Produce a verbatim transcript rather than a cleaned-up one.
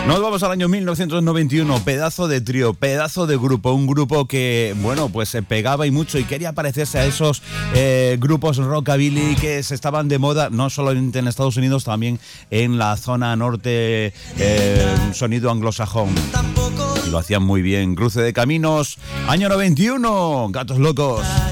Nos vamos al año mil novecientos noventa y uno, pedazo de trío, pedazo de grupo, un grupo que, bueno, pues se pegaba y mucho y quería parecerse a esos eh, grupos rockabilly que se estaban de moda, no solamente en Estados Unidos, también en la zona norte, eh, sonido anglosajón. Y lo hacían muy bien. Cruce de Caminos, año noventa y uno, Gatos Locos.